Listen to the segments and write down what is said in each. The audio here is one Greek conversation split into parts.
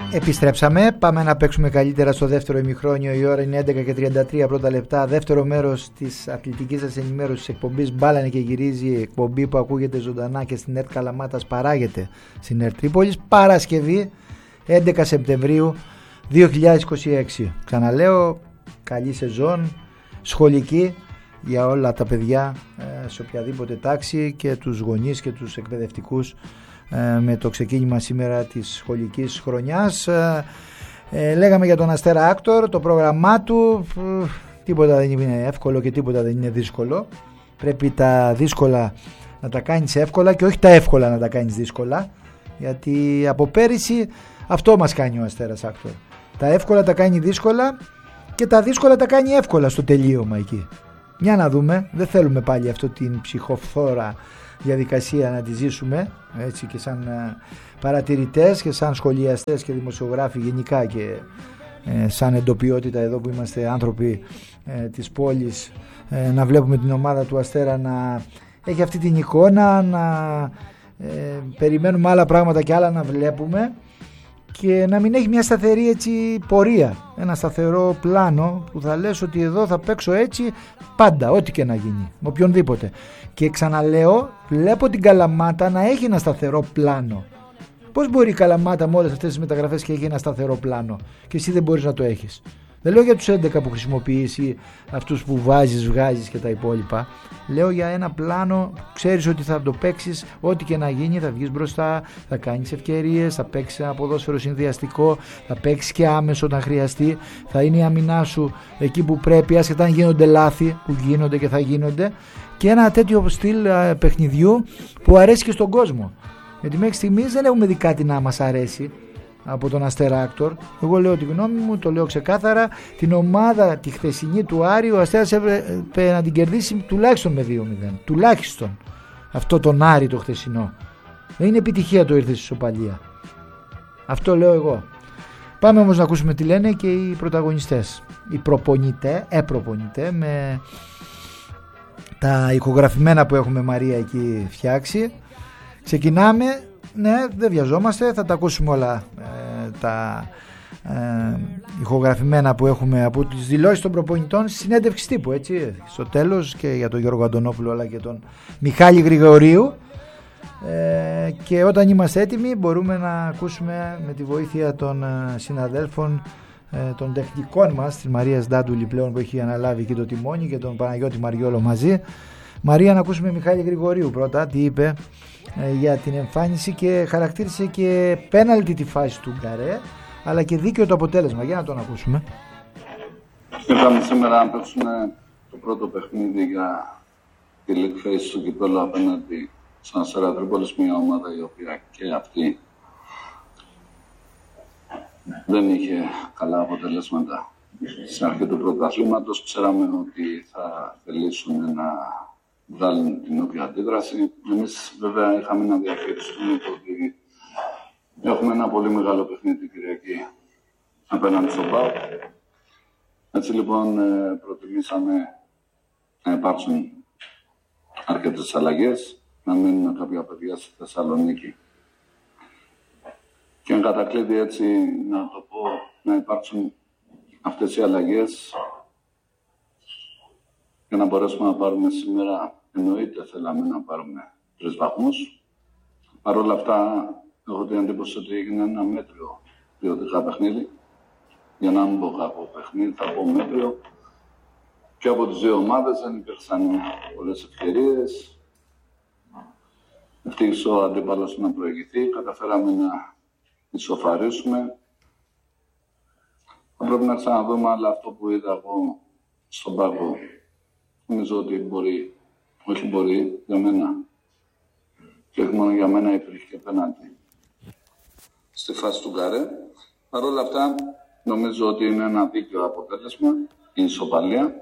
Επιστρέψαμε, πάμε να παίξουμε καλύτερα στο δεύτερο ημιχρόνιο. Η ώρα είναι 11:33 πρώτα λεπτά. Δεύτερο μέρος της αθλητικής σας ενημέρωσης της εκπομπής Μπάλανε και γυρίζει. Εκπομπή που ακούγεται ζωντανά και στην ΕΡΤ Καλαμάτας, παράγεται στην ΕΡΤ Τρίπολης. Παρασκευή 11 Σεπτεμβρίου 2026. Ξαναλέω, καλή σεζόν σχολική για όλα τα παιδιά σε οποιαδήποτε τάξη και τους γονείς και τους εκπαιδευτικούς με το ξεκίνημα σήμερα της σχολικής χρονιάς. Λέγαμε για τον Αστέρα Άκτορ, το πρόγραμμά του. Τίποτα δεν είναι εύκολο και τίποτα δεν είναι δύσκολο. Πρέπει τα δύσκολα να τα κάνεις εύκολα και όχι τα εύκολα να τα κάνεις δύσκολα, γιατί από πέρυσι αυτό μας κάνει ο Αστέρας Άκτορ. Τα εύκολα τα κάνει δύσκολα και τα δύσκολα τα κάνει εύκολα στο τελείωμα εκεί. Για να δούμε, δεν θέλουμε πάλι αυτό την ψυχοφθόρα διαδικασία να τη ζήσουμε έτσι και σαν παρατηρητές και σαν σχολιαστές και δημοσιογράφοι γενικά και σαν εντοπιότητα εδώ που είμαστε άνθρωποι της πόλης, να βλέπουμε την ομάδα του Αστέρα να έχει αυτή την εικόνα, να περιμένουμε άλλα πράγματα και άλλα να βλέπουμε και να μην έχει μια σταθερή έτσι πορεία, ένα σταθερό πλάνο που θα λες ότι εδώ θα παίξω έτσι πάντα, ό,τι και να γίνει, με οποιονδήποτε. Και ξαναλέω, βλέπω την Καλαμάτα να έχει ένα σταθερό πλάνο. Πώς μπορεί η Καλαμάτα με όλες αυτές τις μεταγραφές και έχει ένα σταθερό πλάνο και εσύ δεν μπορείς να το έχεις? Δεν λέω για τους 11 που χρησιμοποιείς ή αυτούς που βάζεις, βγάζεις και τα υπόλοιπα. Λέω για ένα πλάνο, ξέρεις ότι θα το παίξεις, ό,τι και να γίνει θα βγεις μπροστά, θα κάνεις ευκαιρίες, θα παίξεις ένα ποδόσφαιρο συνδυαστικό, θα παίξεις και άμεσο όταν χρειαστεί, θα είναι η αμυνά σου εκεί που πρέπει, άσχετα αν γίνονται λάθη που γίνονται και θα γίνονται, και ένα τέτοιο στυλ παιχνιδιού που αρέσει και στον κόσμο. Γιατί μέχρι στιγμής δεν έχουμε δει κάτι να μας αρέσει από τον Αστέρα Άκτορ. Εγώ λέω τη γνώμη μου, το λέω ξεκάθαρα. Την ομάδα τη χθεσινή του Άρη ο Αστέρας έπρεπε να την κερδίσει τουλάχιστον με 2-0. Τουλάχιστον αυτό τον Άρη το χθεσινό. Δεν είναι επιτυχία το ήρθε στη ισοπαλία. Αυτό λέω εγώ. Πάμε όμως να ακούσουμε τι λένε και οι πρωταγωνιστές, οι προπονητέ με τα ηχογραφημένα που έχουμε Μαρία εκεί φτιάξει. Ξεκινάμε. Ναι, δεν βιαζόμαστε, θα τα ακούσουμε όλα τα ηχογραφημένα που έχουμε από τις δηλώσεις των προπονητών στη συνέντευξη τύπου, έτσι, στο τέλος, και για τον Γιώργο Αντωνόπουλο αλλά και τον Μιχάλη Γρηγορίου, και όταν είμαστε έτοιμοι μπορούμε να ακούσουμε με τη βοήθεια των συναδέλφων των τεχνικών μας, της Μαρίας Ντάντουλη πλέον που έχει αναλάβει και το τιμόνι, και τον Παναγιώτη Μαριόλο μαζί. Μαρία, να ακούσουμε Μιχάλη Γρηγορίου πρώτα, τι είπε για την εμφάνιση, και χαρακτήρισε και πέναλτι τη φάση του Γκαρέ, αλλά και δίκαιο το αποτέλεσμα. Για να τον ακούσουμε. Ήρθαμε σήμερα να παίξουμε το πρώτο παιχνίδι για τη League Phase του κυπέλλου απέναντι στον Αστέρα Τρίπολης, μια ομάδα η οποία και αυτή δεν είχε καλά αποτελέσματα στην αρχή του πρωταθλήματος. Ξέραμε ότι θα θελήσουν να βγάλουν την όποια αντίδραση. Εμείς βέβαια είχαμε να διαχειριστούμε το ότι έχουμε ένα πολύ μεγάλο παιχνίδι την Κυριακή απέναντι στον ΠΑΟΚ. Έτσι λοιπόν προτιμήσαμε να υπάρξουν αρκετές αλλαγές, να μείνουν κάποια παιδιά στη Θεσσαλονίκη και εν κατακλείδη έτσι να το πω, να υπάρξουν αυτές οι αλλαγές για να μπορέσουμε να πάρουμε σήμερα. Εννοείται θέλαμε να πάρουμε 3 βαθμούς. Παρ' όλα αυτά έχω την εντύπωση ότι έγινε ένα μέτριο ποιοτικά παιχνίδι. Για να μην πω κακό παιχνίδι, θα πω μέτριο. Και από τις δύο ομάδες δεν υπήρξαν πολλές ευκαιρίες. Ευτύχησε ο αντίπαλος να προηγηθεί. Καταφέραμε να ισοφαρίσουμε. Θα πρέπει να ξαναδούμε, αλλά αυτό που είδα εγώ στον πάγκο νομίζω ότι μπορεί, όχι μπορεί, για μένα και όχι μόνο για μένα, υπήρχε και πέναλτι στη φάση του Γκαρέ. Παρ' όλα αυτά νομίζω ότι είναι ένα δίκαιο αποτέλεσμα, η ισοπαλία.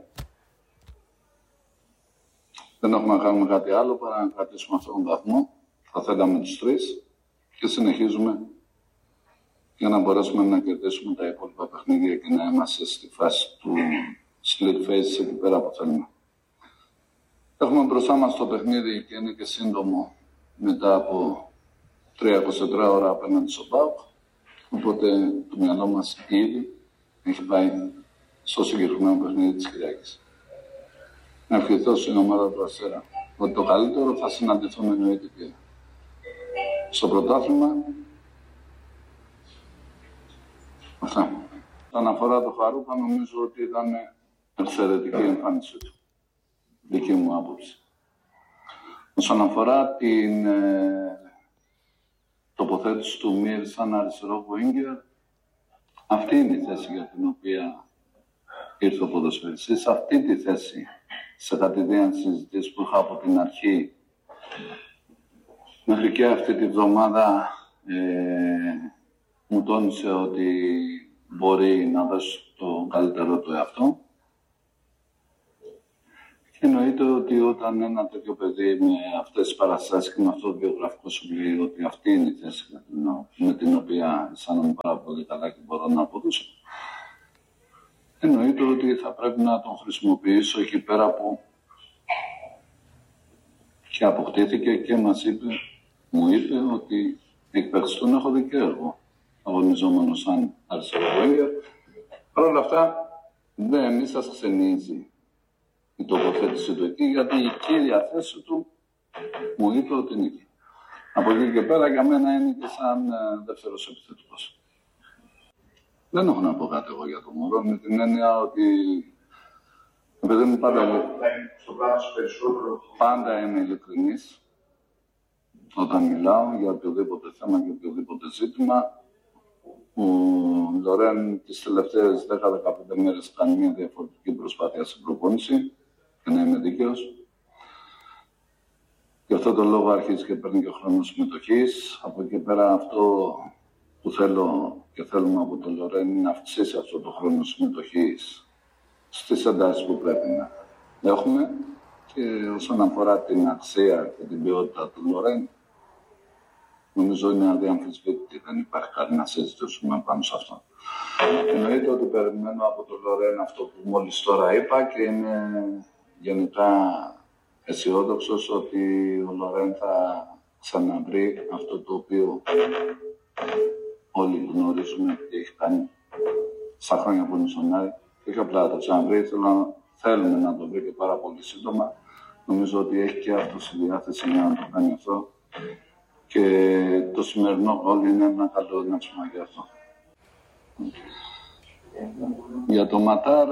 Δεν έχουμε να κάνουμε κάτι άλλο παρά να κρατήσουμε αυτόν τον βαθμό. Θα θέλαμε τους 3 και συνεχίζουμε για να μπορέσουμε να κερδίσουμε τα υπόλοιπα παιχνίδια και να είμαστε στη φάση του split phase εκεί πέρα που θέλουμε. Έχουμε μπροστά μας το παιχνίδι και είναι και σύντομο μετά από 3-24 ώρα απέναντι στο ΠΑΟΚ. Οπότε το μυαλό μας ήδη έχει πάει στο συγκεκριμένο παιχνίδι της Κυριακής. Να ευχηθώ στην ομάδα του Αστέρα ότι το καλύτερο θα συναντηθούμε εννοείται και στο πρωτάθλημα. Αυτά. Όσον αφορά το Χαρούπα, νομίζω ότι ήταν εξαιρετική η εμφάνισή του. Δική μου άποψη. Όσον αφορά την τοποθέτηση του Μύρ σαν αριστερό winger, αυτή είναι η θέση για την οποία ήρθε ο ποδοσφαιριστής. Σε αυτή τη θέση, σε κατηδίαν συζητήσεις που είχα από την αρχή, μέχρι και αυτή τη βδομάδα μου τόνισε ότι μπορεί να δώσει το καλύτερο του εαυτό. Και εννοείται ότι όταν ένα τέτοιο παιδί με αυτές τις παραστάσεις και με αυτό το βιογραφικό σου λέει ότι αυτή είναι η θέση με την οποία αισθάνομαι πάρα πολύ καλά και μπορώ να αποδώσω, εννοείται ότι θα πρέπει να τον χρησιμοποιήσω εκεί πέρα που και αποκτήθηκε και μου είπε ότι εκ παιχτών έχω δικαίωμα αγωνιζόμενο σαν αριστερό winger. Παρ' όλα αυτά δεν σας ξενίζει η τοποθέτηση του εκεί, γιατί η κύρια θέση του μου είπε ότι είναι εκεί. Από εκεί και πέρα για μένα είναι και σαν δεύτερος επιθετικός. Δεν έχω να πω κάτι εγώ για τον Μωρό, με την έννοια ότι επειδή μου πάντα είμαι ειλικρινής όταν μιλάω για οποιοδήποτε θέμα και οποιοδήποτε ζήτημα. Ο Λορέν τις τελευταίες 10-15 μέρες κάνει μια διαφορετική προσπάθεια στην προπόνηση και να είμαι δίκαιος. Γι' αυτό το λόγο αρχίζει και παίρνει και χρόνο συμμετοχής. Από εκεί πέρα αυτό που θέλω και θέλουμε από τον Λορέν είναι να αυξήσει αυτό το χρόνο συμμετοχής στις εντάσεις που πρέπει να έχουμε. Και όσον αφορά την αξία και την ποιότητα του Λορέν, νομίζω είναι αδιαμφισβήτητη, δεν υπάρχει κάτι να συζητήσουμε πάνω σε αυτό. Εννοείται ότι περιμένω από τον Λορέν αυτό που μόλις τώρα είπα και είμαι γενικά αισιόδοξος ότι ο Λορέν θα ξαναβρει αυτό το οποίο όλοι γνωρίζουμε και έχει κάνει στα χρόνια που είναι στον Άρη. Και όχι απλά το ξαναβρει, θέλουμε να το βρει και πάρα πολύ σύντομα. Νομίζω ότι έχει και αυτό στη διάθεση για να το κάνει αυτό. Και το σημερινό γκολ είναι ένα καλό έναυσμα για αυτό. Για το Ματάρ,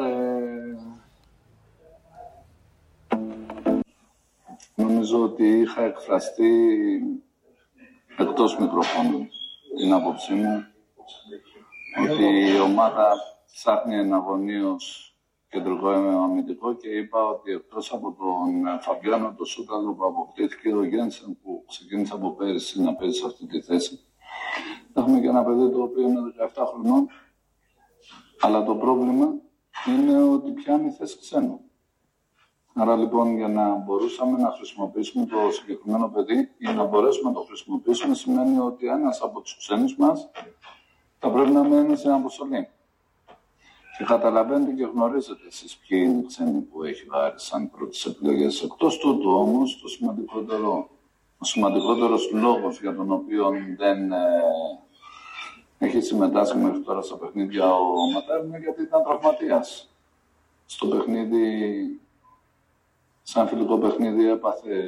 νομίζω ότι είχα εκφραστεί εκτός μικροφώνου την άποψή μου ότι η ομάδα ψάχνει εναγωνίως κεντρικό αμυντικό και είπα ότι εκτός από τον Φαβιάνο, τον Σούταλο που αποκτήθηκε, ο Γένσεν που ξεκίνησε από πέρυσι να παίζει σε αυτή τη θέση, έχουμε και ένα παιδί το οποίο είναι 17 χρονών, αλλά το πρόβλημα είναι ότι πιάνει θέση ξένου. Άρα λοιπόν για να μπορούσαμε να χρησιμοποιήσουμε το συγκεκριμένο παιδί ή να μπορέσουμε να το χρησιμοποιήσουμε σημαίνει ότι ένας από τους ξένους μας θα πρέπει να μένει στην αποστολή. Και καταλαβαίνετε και γνωρίζετε εσείς ποιοι είναι οι ξένοι που έχει βάλει σαν πρώτες επιλογές. Εκτός τούτου όμως, ο σημαντικότερος λόγος για τον οποίο δεν έχει συμμετάσχει μέχρι τώρα στα παιχνίδια ο Ματάρ είναι γιατί ήταν τραυματίας. Στο παιχνίδι, σαν φιλικό παιχνίδι, έπαθε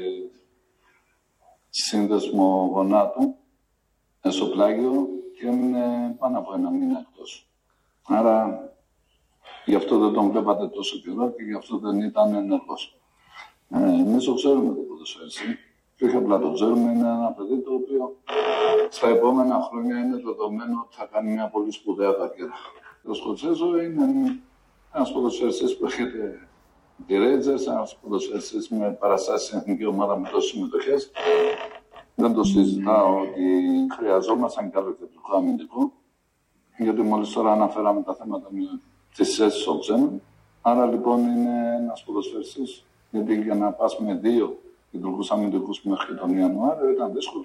σύνδεσμο γονάτου, εσωπλάγιο και έμεινε πάνω από ένα μήνα εκτός. Άρα, γι' αυτό δεν τον βλέπατε τόσο καιρό και γι' αυτό δεν ήταν ενεργός. Εμείς το ξέρουμε το ποδοσφαίριστη και όχι απλά το ξέρουμε, είναι ένα παιδί το οποίο στα επόμενα χρόνια είναι δεδομένο ότι θα κάνει μια πολύ σπουδαία καριέρα. Ο Σκοτσέζο είναι ένας ποδοσφαίριστης που έχετε τη Rangers, ένας ποδοσφαίριστης με παραστάσεις στην εθνική ομάδα με τόσες συμμετοχές. Δεν το συζητάω ότι χρειαζόμασταν κι άλλο κεντρικό αμυντικό, γιατί μόλις τώρα αναφέραμε τα θέματα με τις θέσεις των ξένων. Άρα λοιπόν είναι ένας ποδοσφαιριστής, γιατί για να πας με 2 κεντρικούς αμυντικούς μέχρι τον Ιανουάριο ήταν δύσκολο.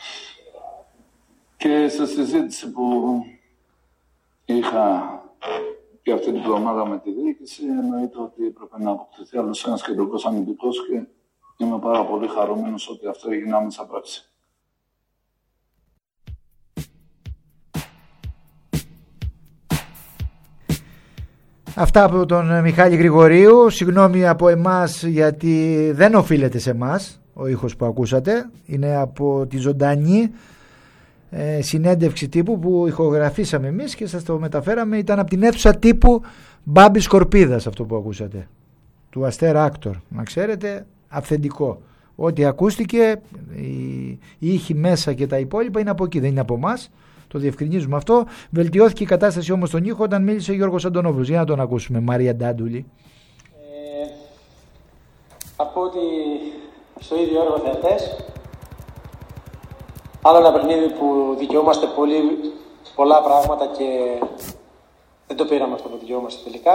Και σε συζήτηση που είχα και αυτή την εβδομάδα με τη διοίκηση, εννοείται ότι έπρεπε να αποκτηθεί άλλος ένας κεντρικός αμυντικός και είμαι πάρα πολύ χαρούμενος ότι αυτό έγινε άμεσα πράξη. Αυτά από τον Μιχάλη Γρηγορίου. Συγγνώμη από εμάς γιατί δεν οφείλεται σε εμάς ο ήχος που ακούσατε. Είναι από τη ζωντανή συνέντευξη τύπου που ηχογραφήσαμε εμείς και σας το μεταφέραμε. Ήταν από την αίθουσα τύπου Μπάμπη Σκορπίδας αυτό που ακούσατε, του Αστέρα Άκτορ. Να ξέρετε, αυθεντικό. Ό,τι ακούστηκε, οι ήχοι μέσα και τα υπόλοιπα είναι από εκεί, δεν είναι από εμάς. Το διευκρινίζουμε αυτό. Βελτιώθηκε η κατάσταση όμως στον ήχο όταν μίλησε ο Γιώργος Αντωνόπουλος. Για να τον ακούσουμε. Μαρία Ντάντουλη. Από ότι στο ίδιο έργο θεατές, άλλο ένα παιχνίδι που δικαιούμαστε πολλά πράγματα και δεν το πήραμε αυτό που δικαιούμαστε τελικά.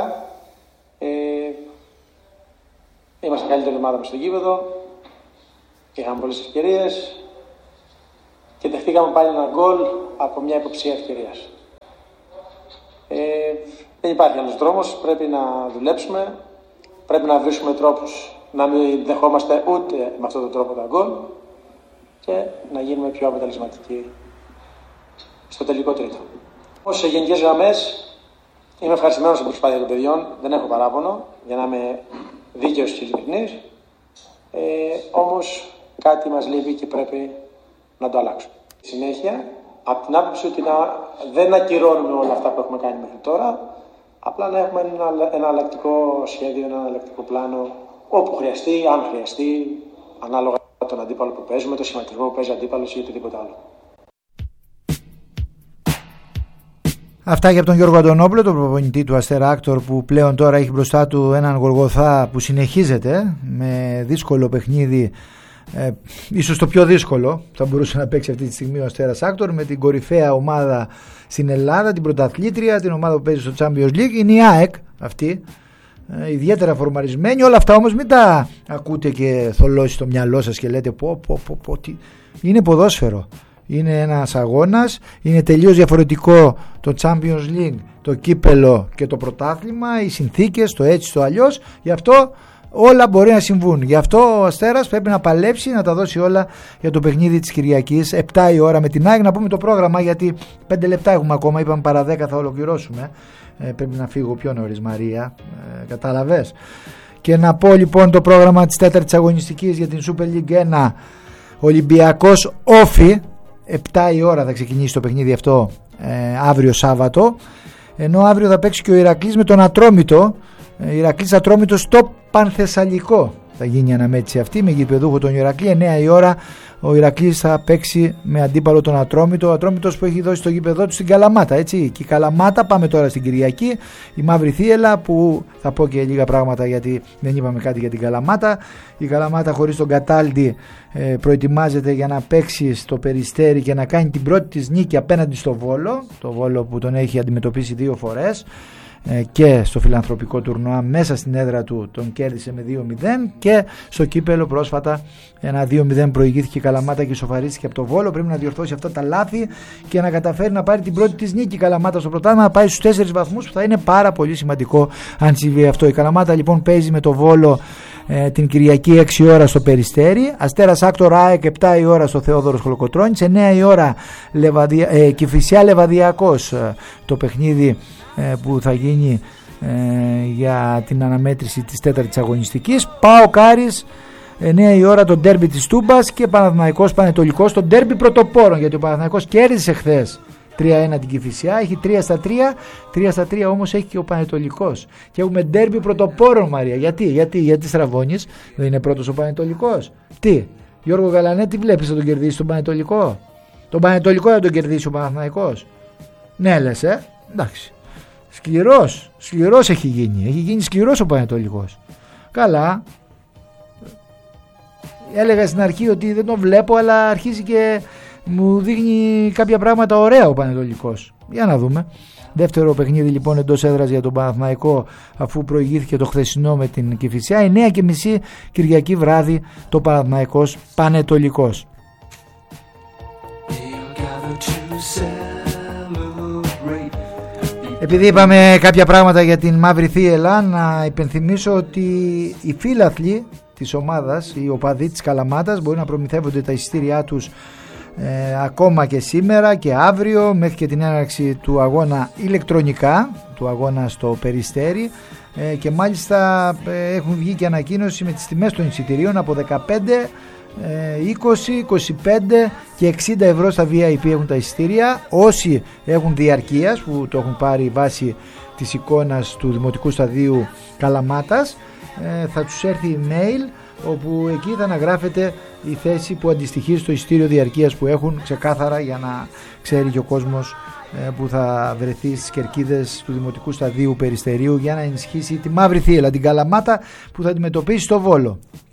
Είμαστε καλύτερη ομάδα μες στο γήπεδο, είχαμε πολλές ευκαιρίες και δεχτήκαμε πάλι ένα γκολ από μια υποψία ευκαιρίας. Δεν υπάρχει άλλος δρόμος, πρέπει να δουλέψουμε, πρέπει να βρίσκουμε τρόπους να μην δεχόμαστε ούτε με αυτόν τον τρόπο τα γκολ και να γίνουμε πιο αποτελεσματικοί στο τελικό τρίτο. Ως σε γενικές γραμμές είμαι ευχαριστημένος στην προσπάθεια των παιδιών, δεν έχω παράπονο για να είμαι δίκαιος και ειλικρινής, όμως κάτι μας λείπει και πρέπει να το αλλάξουμε. Συνέχεια, από την άποψη ότι δεν ακυρώνουμε όλα αυτά που έχουμε κάνει μέχρι τώρα, απλά να έχουμε ένα αλλακτικό σχέδιο, ένα αλλακτικό πλάνο, όπου χρειαστεί, αν χρειαστεί, ανάλογα με τον αντίπαλο που παίζουμε, το σχηματισμό που παίζει αντίπαλος ή οτιδήποτε άλλο. Αυτά και από τον Γιώργο Αντωνόπουλο, τον προπονητή του Αστέρα Άκτορ, που πλέον τώρα έχει μπροστά του έναν Γολγοθά που συνεχίζεται με δύσκολο παιχνίδι, ίσως το πιο δύσκολο θα μπορούσε να παίξει αυτή τη στιγμή ο Αστέρας Άκτορ, με την κορυφαία ομάδα στην Ελλάδα, την πρωταθλήτρια, την ομάδα που παίζει στο Champions League. Είναι η ΑΕΚ αυτή, ιδιαίτερα φορμαρισμένη. Όλα αυτά όμως μην τα ακούτε και θολώσει το μυαλό σας και λέτε πω, τι. Είναι ποδόσφαιρο. Είναι ένας αγώνας, είναι τελείως διαφορετικό το Champions League, το κύπελο και το πρωτάθλημα, οι συνθήκες, το έτσι, το αλλιώς. Γι' αυτό όλα μπορεί να συμβούν. Γι' αυτό ο Αστέρας πρέπει να παλέψει, να τα δώσει όλα για το παιχνίδι της Κυριακής, 7 η ώρα με την ΑΕΚ. Να πούμε το πρόγραμμα, γιατί 5 λεπτά έχουμε ακόμα, είπαμε παρά 10 θα ολοκληρώσουμε. Πρέπει να φύγω πιο νωρίς, Μαρία, κατάλαβες. Και να πω λοιπόν το πρόγραμμα της 4ης αγωνιστικής για την Super League 1. Ολυμπιακός Όφι, 7 η ώρα θα ξεκινήσει το παιχνίδι αυτό, αύριο Σάββατο, ενώ αύριο θα παίξει και ο Ηρακλής με τον Ατρόμητο. Ηρακλής Ατρόμητο στο Πανθεσσαλικό θα γίνει η αναμέτρηση αυτή, με γηπεδούχο τον Ηρακλή. 9 η ώρα ο Ηρακλής θα παίξει με αντίπαλο τον Ατρόμητο. Ο Ατρόμητος που έχει δώσει το γήπεδό του στην Καλαμάτα, έτσι. Και η Καλαμάτα, πάμε τώρα στην Κυριακή, η Μαύρη Θίελα, που θα πω και λίγα πράγματα γιατί δεν είπαμε κάτι για την Καλαμάτα. Η Καλαμάτα χωρίς τον Καταλντι προετοιμάζεται για να παίξει στο Περιστέρι και να κάνει την πρώτη της νίκη απέναντι στο Βόλο, το Βόλο που τον έχει αντιμετωπίσει 2 φορές και στο φιλανθρωπικό τουρνουά μέσα στην έδρα του τον κέρδισε με 2-0, και στο κύπελο πρόσφατα ένα 2-0 προηγήθηκε η Καλαμάτα και ισοφαρίστηκε από το Βόλο. Πρέπει να διορθώσει αυτά τα λάθη και να καταφέρει να πάρει την πρώτη της νίκη η Καλαμάτα στο πρωτάθλημα, να πάει στους 4 βαθμούς, που θα είναι πάρα πολύ σημαντικό αν συμβεί αυτό. Η Καλαμάτα λοιπόν παίζει με το Βόλο την Κυριακή 6 ώρα στο Περιστέρι. Αστέρας Άκτορ ΑΕΚ 7 η ώρα στο Θεόδωρος Χολοκοτρώνης. 9 η ώρα Κηφισιά Λεβαδιακός, το παιχνίδι που θα γίνει για την αναμέτρηση της 4ης αγωνιστικής. ΠΑΟΚ Άρης 9 η ώρα το ντέρμπι της Τούμπας, και Παναθηναϊκός Πανετολικός, το ντέρμπι πρωτοπόρων, γιατί ο Παναθηναϊκός κέρδισε χθες 3-1 την Κηφισιά, έχει 3-3 όμως έχει και ο Πανετολικός, και έχουμε ντέρμπι πρωτοπόρων, Μαρία. Γιατί στραβώνεις, δεν είναι πρώτος ο Πανετολικός? Τι, Γιώργο Γαλανέ, τι βλέπεις, θα τον κερδίσει τον Πανετολικό? Τον Πανετολικό θα τον κερδίσει ο Παναθηναϊκός? Ναι λες, εντάξει. Σκληρός έχει γίνει σκληρός ο Πανετολικός. Καλά, έλεγα στην αρχή ότι δεν τον βλέπω, αλλά αρχίζει και μου δείχνει κάποια πράγματα ωραία ο Πανετολικός. Για να δούμε. Δεύτερο παιχνίδι λοιπόν εντός έδρας για τον Παναθηναϊκό, αφού προηγήθηκε το χθεσινό με την Κηφισιά. 9:30 Κυριακή βράδυ το Παναθηναϊκός Πανετολικός. Επειδή είπαμε κάποια πράγματα για την Μαύρη Θίελα, να υπενθυμίσω ότι οι φίλαθλοι της ομάδας, οι οπαδοί της Καλαμάτας, μπορεί να προμηθεύονται τα εισιτήριά τους ακόμα και σήμερα και αύριο μέχρι και την έναρξη του αγώνα ηλεκτρονικά, του αγώνα στο Περιστέρι, και μάλιστα έχουν βγει και ανακοίνωση με τις τιμές των εισιτηρίων από 15, 20, 25 και 60 ευρώ στα VIP έχουν τα εισιτήρια. Όσοι έχουν διαρκείας, που το έχουν πάρει βάσει της εικόνας του Δημοτικού Σταδίου Καλαμάτας, θα τους έρθει email όπου εκεί θα αναγράφεται η θέση που αντιστοιχεί στο εισιτήριο διαρκείας που έχουν, ξεκάθαρα, για να ξέρει και ο κόσμος που θα βρεθεί στις κερκίδες του Δημοτικού Σταδίου Περιστερίου για να ενισχύσει τη Μαύρη Θύελλα, την Καλαμάτα που θα αντιμετωπίσει στο Βόλο.